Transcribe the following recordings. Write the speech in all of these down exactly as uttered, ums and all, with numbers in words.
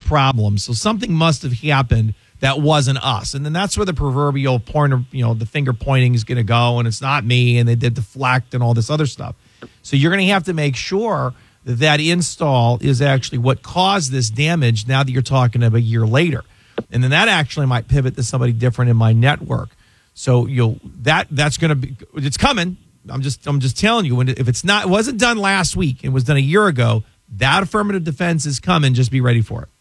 problem. So something must have happened that wasn't us. And then that's where the proverbial pointer, you know, the finger pointing is going to go, and it's not me, and they did deflect and all this other stuff. So you're going to have to make sure that that install is actually what caused this damage now that you're talking of a year later. And then that actually might pivot to somebody different in my network. So you'll that that's going to be it's coming. I'm just I'm just telling you, when if it's not it wasn't done last week, it was done a year ago, that affirmative defense is coming. Just be ready for it.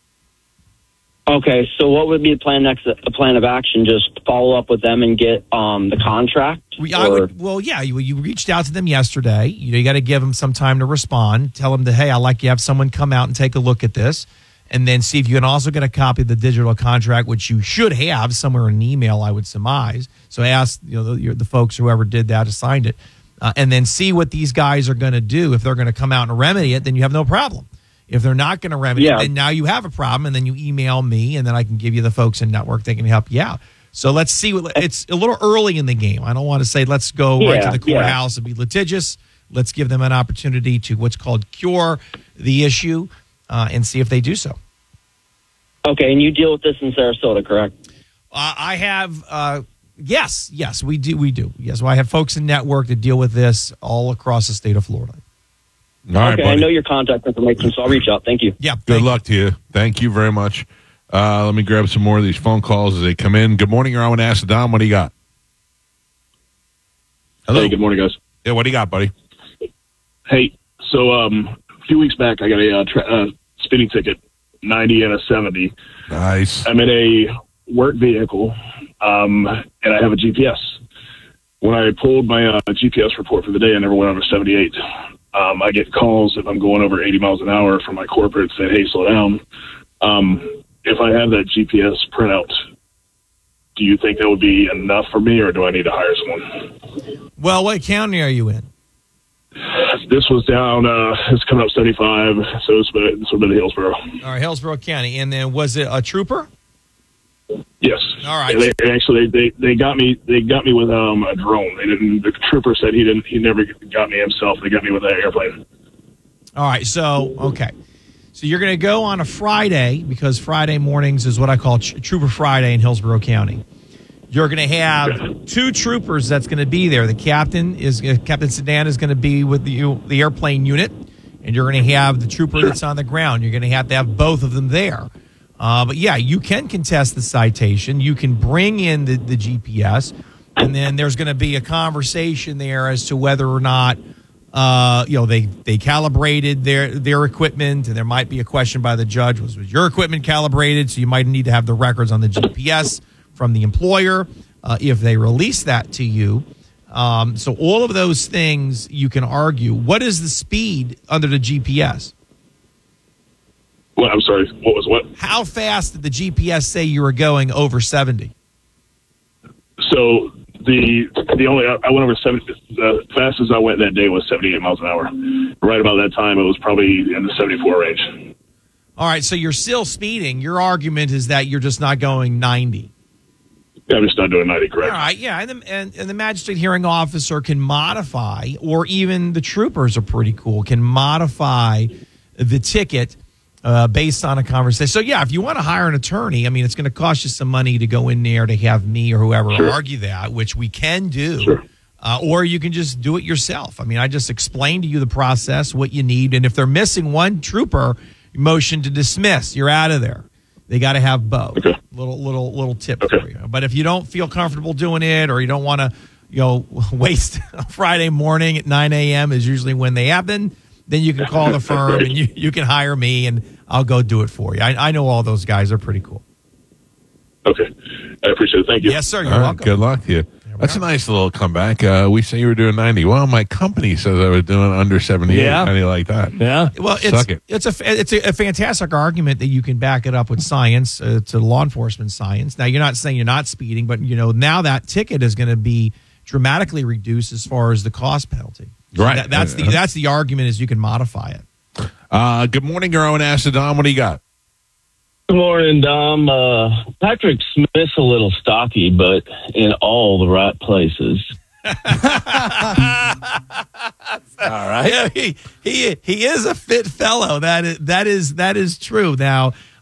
Okay, so what would be a plan next? A plan of action? Just follow up with them and get um, the contract? We, I would, well, yeah, you, you reached out to them yesterday. You know, you got to give them some time to respond. Tell them that, hey, I'd like you to have someone come out and take a look at this, and then see if you can also get a copy of the digital contract, which you should have somewhere in an email, I would surmise. So ask you know the, the folks, whoever did that, who signed it, uh, and then see what these guys are going to do. If they're going to come out and remedy it, then you have no problem. If they're not going to remedy yeah. it, then now you have a problem, and then you email me, and then I can give you the folks in network that can help you out. So let's see. What, it's a little early in the game. I don't want to say let's go yeah, right to the courthouse yeah. and be litigious. Let's give them an opportunity to what's called cure the issue uh, and see if they do so. Okay, and you deal with this in Sarasota, correct? Uh, I have, uh, yes, yes, we do, we do. Yes, well, I have folks in network that deal with this all across the state of Florida. All right, okay, buddy. I know your contact information, so I'll reach out. Thank you. Yeah. Good luck to you. Thank you very much. Uh, let me grab some more of these phone calls as they come in. Good morning, you're on with Ask Dom. What do you got? Hello. Hey, good morning, guys. Yeah, what do you got, buddy? Hey, so um, a few weeks back, I got a uh, tra- uh, speeding ticket, ninety and a seventy. Nice. I'm in a work vehicle, um, and I have a G P S. When I pulled my uh, G P S report for the day, I never went over seventy-eight. Um, I get calls if I'm going over eighty miles an hour from my corporate saying, hey, slow down. Um, if I have that G P S printout, do you think that would be enough for me, or do I need to hire someone? Well, what county are you in? This was down, uh, it's coming up seventy-five, so it's been, it's been Hillsborough. All right, Hillsborough County. And then was it a trooper? Yes. All right. They, they actually they, they got me they got me with um a drone. They didn't. The trooper said he didn't. He never got me himself. They got me with that airplane. All right. So okay. So you're going to go on a Friday, because Friday mornings is what I call Tr- Trooper Friday in Hillsborough County. You're going to have two troopers that's going to be there. The captain is uh, Captain Sedan is going to be with the the airplane unit, and you're going to have the trooper Sure. that's on the ground. You're going to have to have both of them there. Uh, but yeah, you can contest the citation. You can bring in the, the G P S, and then there's going to be a conversation there as to whether or not uh, you know they they calibrated their their equipment, and there might be a question by the judge: was was your equipment calibrated? So you might need to have the records on the G P S from the employer uh, if they release that to you. Um, so all of those things you can argue. What is the speed under the G P S? What? I'm sorry. What was what? How fast did the G P S say you were going over seventy? So the the only I went over seventy. The fastest I went that day was seventy-eight miles an hour. Right about that time, it was probably in the seventy-four range. All right, so you're still speeding. Your argument is that you're just not going ninety. Yeah, I'm just not doing ninety, correct? All right, yeah, and the, and, and the magistrate hearing officer can modify, or even the troopers are pretty cool, can modify the ticket uh, based on a conversation. So, yeah, if you want to hire an attorney, I mean, it's going to cost you some money to go in there to have me or whoever Sure. argue that, which we can do. Sure. Uh, or you can just do it yourself. I mean, I just explained to you the process, what you need, and if they're missing one trooper, motion to dismiss. You're out of there. They got to have both. Okay. Little little little tip Okay. for you. But if you don't feel comfortable doing it, or you don't want to, you know, waste a Friday morning at nine a.m. is usually when they happen, then you can call the firm and you, you can hire me and I'll go do it for you. I, I know all those guys are pretty cool. Okay. I appreciate it. Thank you. Yes, sir. You're All right, welcome. good luck to you. we That's are. a nice little comeback. Uh, we say you were doing ninety. Well, my company says I was doing under seventy-eight. Yeah. How do you like that? Yeah. Well, it's Suck it. it's a it's a, a fantastic argument that you can back it up with science, uh, to law enforcement science. Now, you're not saying you're not speeding, but you know now that ticket is going to be dramatically reduced as far as the cost penalty. So Right. that- that's the Uh, that's the argument, is you can modify it. Uh, good morning, your own Ask Dom. What do you got? Good morning, Dom. Uh, Patrick Smith's a little stocky, but in all the right places. All right. Yeah, he he he is a fit fellow. That is that is that is true. Now,